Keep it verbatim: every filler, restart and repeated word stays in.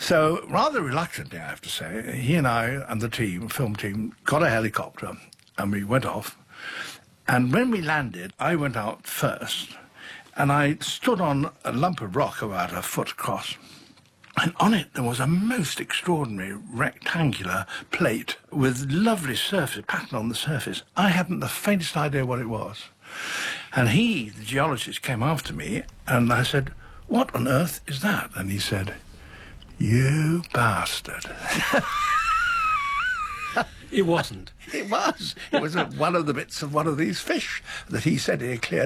So, rather reluctantly, I have to say, he and I and the team, film team, got a helicopter and we went off. And when we landed, I went out first and I stood on a lump of rock about a foot across. And on it there was a most extraordinary rectangular plate with lovely surface, pattern on the surface. I hadn't the faintest idea what it was. And he, the geologist, came after me and I said, "What on earth is that?" And he said, "You bastard." It wasn't. It was. It was a, one of the bits of one of these fish that he said he had cleared